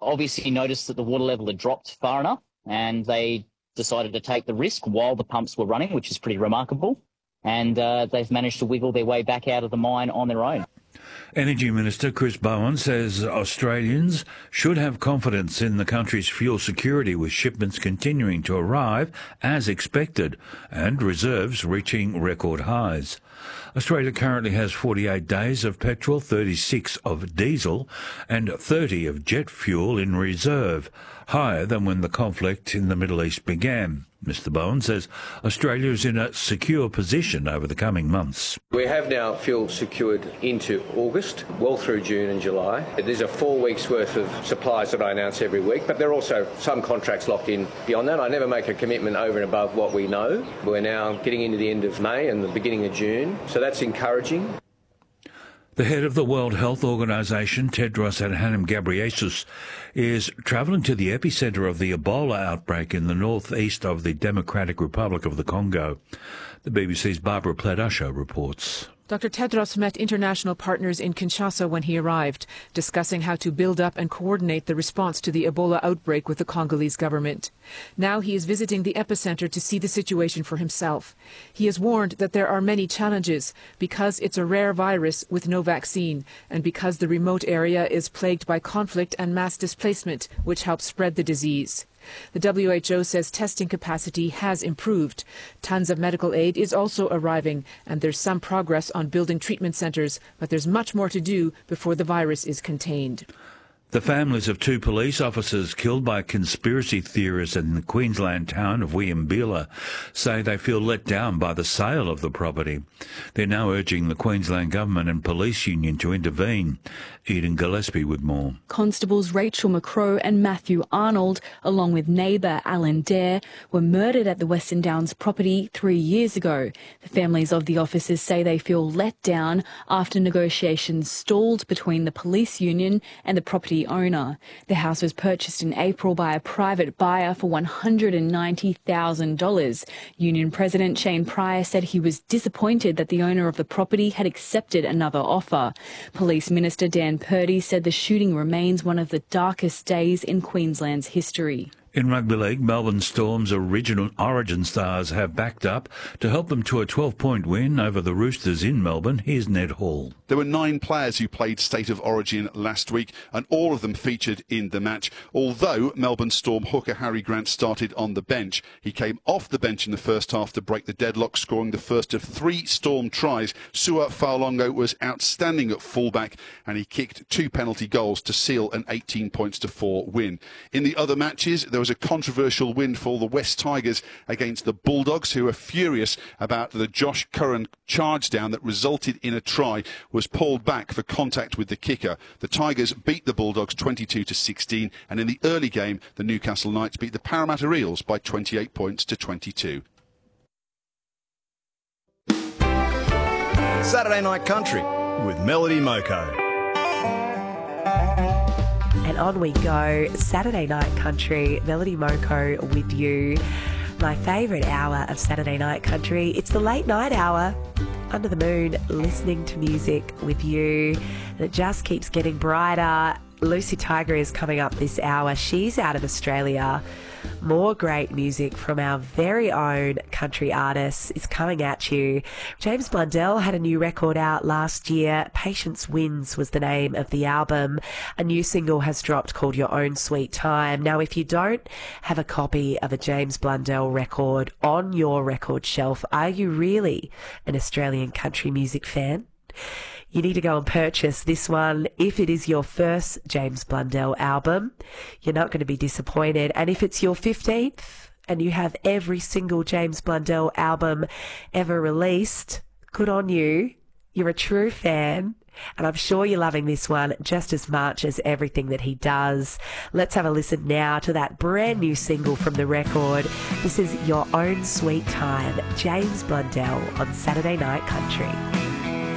obviously noticed that the water level had dropped far enough, and they decided to take the risk while the pumps were running, which is pretty remarkable. And they've managed to wiggle their way back out of the mine on their own. Energy Minister Chris Bowen says Australians should have confidence in the country's fuel security, with shipments continuing to arrive as expected and reserves reaching record highs. Australia currently has 48 days of petrol, 36 of diesel and 30 of jet fuel in reserve, higher than when the conflict in the Middle East began. Mr Bowen says Australia is in a secure position over the coming months. We have now fuel secured into August, well through June and July. There's a 4 weeks worth of supplies that I announce every week, but there are also some contracts locked in beyond that. I never make a commitment over and above what we know. We're now getting into the end of May and the beginning of June, so that's encouraging. The head of the World Health Organization, Tedros Adhanom Ghebreyesus, is travelling to the epicentre of the Ebola outbreak in the northeast of the Democratic Republic of the Congo. The BBC's Barbara Pledasho reports. Dr. Tedros met international partners in Kinshasa when he arrived, discussing how to build up and coordinate the response to the Ebola outbreak with the Congolese government. Now he is visiting the epicenter to see the situation for himself. He has warned that there are many challenges because it's a rare virus with no vaccine, and because the remote area is plagued by conflict and mass displacement, which helps spread the disease. The WHO says testing capacity has improved. Tons of medical aid is also arriving, and there's some progress on building treatment centres, but there's much more to do before the virus is contained. The families of 2 police officers killed by conspiracy theorists in the Queensland town of Williambilla say they feel let down by the sale of the property. They're now urging the Queensland Government and Police Union to intervene. Eden Gillespie with more. Constables Rachel McCrow and Matthew Arnold, along with neighbour Alan Dare, were murdered at the Western Downs property 3 years ago. The families of the officers say they feel let down after negotiations stalled between the police union and the property owner. The house was purchased in April by a private buyer for $190,000. Union President Shane Pryor said he was disappointed that the owner of the property had accepted another offer. Police Minister Dan Purdy said the shooting remains one of the darkest days in Queensland's history. In rugby league, Melbourne Storm's original Origin stars have backed up to help them to a 12-point win over the Roosters in Melbourne. Here's Ned Hall. There were 9 players who played State of Origin last week, and all of them featured in the match. Although Melbourne Storm hooker Harry Grant started on the bench, he came off the bench in the first half to break the deadlock, scoring the first of 3 Storm tries. Sua Faulongo was outstanding at fullback, and he kicked 2 penalty goals to seal an 18-4 win. In the other matches, there was a controversial win for the West Tigers against the Bulldogs, who are furious about the Josh Curran charge down that resulted in a try was pulled back for contact with the kicker. The Tigers beat the Bulldogs 22-16, and in the early game, the Newcastle Knights beat the Parramatta Eels by 28 points to 22. Saturday Night Country with Melody Moko. And on we go, Saturday Night Country, Melody Moko with you. My favourite hour of Saturday Night Country. It's the late night hour, under the moon, listening to music with you. And it just keeps getting brighter. Lucy Tiger is coming up this hour. She's out of Australia. More great music from our very own country artists is coming at you. James Blundell had a new record out last year. Patience Wins was the name of the album. A new single has dropped called Your Own Sweet Time. Now, if you don't have a copy of a James Blundell record on your record shelf, are you really an Australian country music fan? You need to go and purchase this one. If it is your first James Blundell album, you're not going to be disappointed. And if it's your 15th and you have every single James Blundell album ever released, good on you. You're a true fan. And I'm sure you're loving this one just as much as everything that he does. Let's have a listen now to that brand new single from the record. This is Your Own Sweet Time, James Blundell on Saturday Night Country.